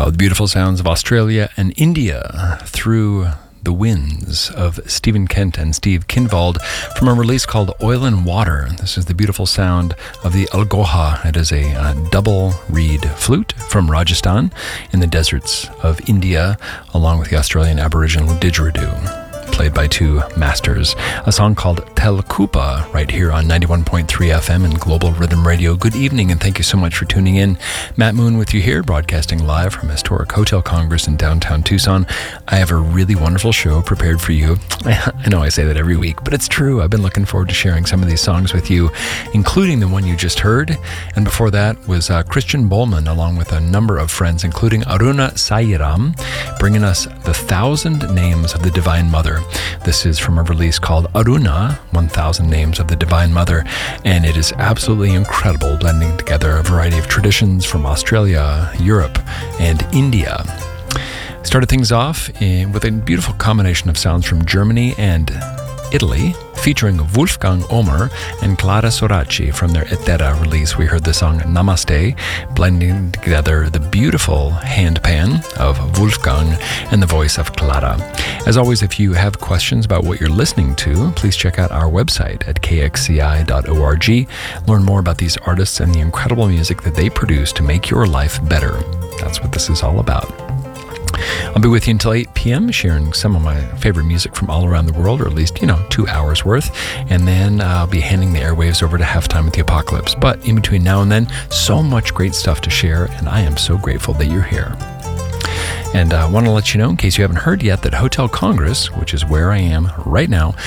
The beautiful sounds of Australia and India through the winds of Stephen Kent and Steve Kinvald from a release called Oil and Water. This is the beautiful sound of the Algoha. It is a double reed flute from Rajasthan in the deserts of India, along with the Australian Aboriginal didgeridoo, played by two masters. A song called Telkupa right here on 91.3 FM and Global Rhythm Radio. Good evening and thank you so much for tuning in. Matt Moon with you here, broadcasting live from historic Hotel Congress in downtown Tucson. I have a really wonderful show prepared for you. I know I say that every week, but it's true. I've been looking forward to sharing some of these songs with you, including the one you just heard. And before that was Christian Bowman, along with a number of friends, including Aruna Sairam, bringing us the 1,000 Names of the Divine Mother. This is from a release called Aruna, 1,000 Names of the Divine Mother, and it is absolutely incredible, blending together a variety of traditions from Australia, Europe, and India. Started things off with a beautiful combination of sounds from Germany and Italy, featuring Wolfgang Omer and Clara Soraci from their Etera release. We heard the song Namaste, blending together the beautiful handpan of Wolfgang and the voice of Clara. As always, if you have questions about what you're listening to, please check out our website at kxci.org. Learn more about these artists and the incredible music that they produce to make your life better. That's what this is all about. I'll be with you until 8 p.m. sharing some of my favorite music from all around the world, or at least, 2 hours worth. And then I'll be handing the airwaves over to Halftime with the Apocalypse. But in between now and then, so much great stuff to share, and I am so grateful that you're here. And I want to let you know, in case you haven't heard yet, that Hotel Congress, which is where I am right now,